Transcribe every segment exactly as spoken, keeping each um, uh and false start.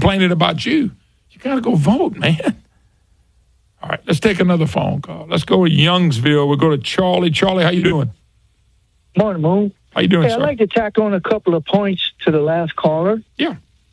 complaining about you. You got to go vote, man. All right, let's take another phone call. Let's go to Youngsville. We'll go to Charlie. Charlie, how you doing? Morning, Moon. How you doing, hey, sir? I'd like to tack on a couple of points to the last caller. Yeah.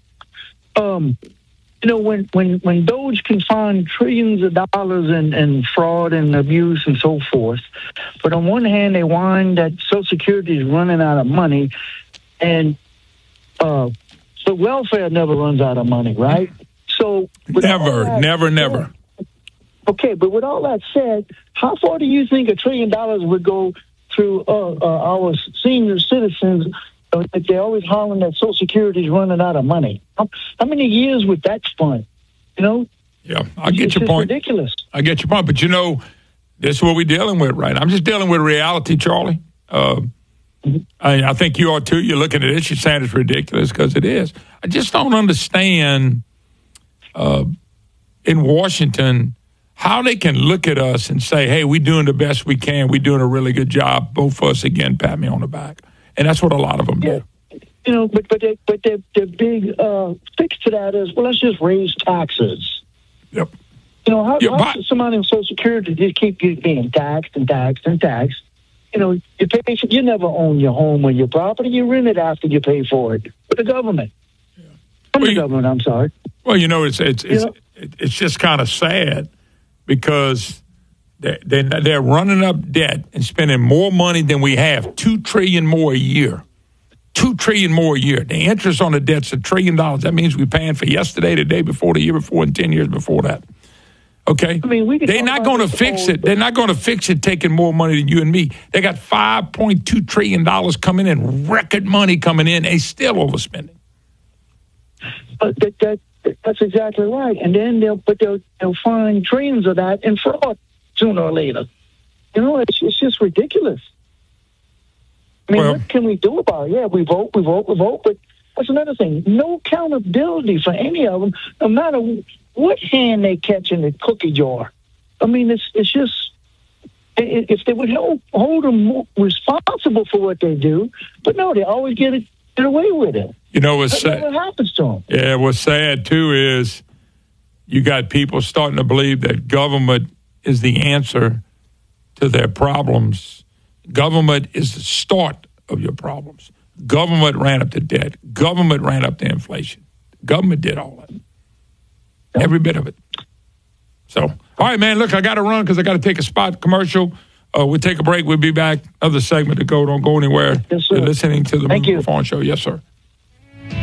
Um, you know, when, when, when Doge can find trillions of dollars in, in fraud and abuse and so forth, but on one hand, they whine that Social Security is running out of money, and uh, so welfare never runs out of money, right? So Never, that, never, never. Okay, but with all that said, how far do you think a trillion dollars would go through uh, uh, our senior citizens uh, if they're always hollering that Social Security is running out of money? How, how many years would that spend? You know? Yeah, I get it's your point. Ridiculous. I get your point, but you know, this is what we're dealing with, right? I'm just dealing with reality, Charlie. Uh, mm-hmm. I, I think you are too. You're looking at it, you're saying it's ridiculous because it is. I just don't understand uh, in Washington how they can look at us and say, hey, we're doing the best we can. We're doing a really good job. Both of us, again, pat me on the back. And that's what a lot of them yeah. do. You know, but but they, but the the big uh, fix to that is, well, let's just raise taxes. Yep. You know, how, yeah, how but, should somebody on Social Security just keep being taxed and taxed and taxed? You know, you pay for, you never own your home or your property. You rent it after you pay for it. But the government. Yeah. From well, the you, government, I'm sorry. Well, you know, it's it's it's, you know? it's just kind of sad. Because they're, they're running up debt and spending more money than we have, two trillion dollars more a year. Two trillion dollars more a year. The interest on the debt's a trillion dollars. That means we're paying for yesterday, the day before, the year before, and ten years before that. Okay? I mean, we they're not going to fix it. They're not going to fix it taking more money than you and me. They got five point two trillion dollars coming in, record money coming in. They still overspending. But that, that That's exactly right. And then they'll, but they'll, they'll find trillions of that in fraud sooner or later. You know, it's, it's just ridiculous. I mean, well, what can we do about it? Yeah, we vote, we vote, we vote, but that's another thing. No accountability for any of them, no matter what hand they catch in the cookie jar. I mean, it's it's just, if they would hold, hold them responsible for what they do, but no, they always get it, get away with it. You know what's sad? What happens to them? Yeah, what's sad too is you got people starting to believe that government is the answer to their problems. Government is the start of your problems. Government ran up the debt. Government ran up the inflation. Government did all that. Yep. Every bit of it. So, all right, man, look, I got to run because I got to take a spot commercial. Uh, we'll take a break. We'll be back. Another segment to go. Don't go anywhere. Yes, sir. You're listening to the Thank you. Phone Show. Yes, sir.